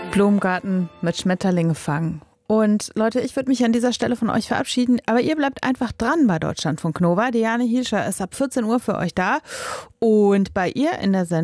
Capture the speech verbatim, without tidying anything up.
Blumengarten mit Schmetterlinge fangen. Und Leute, ich würde mich an dieser Stelle von euch verabschieden, aber ihr bleibt einfach dran bei Deutschlandfunk Nova. Diane Hielscher ist ab vierzehn Uhr für euch da und bei ihr in der Sendung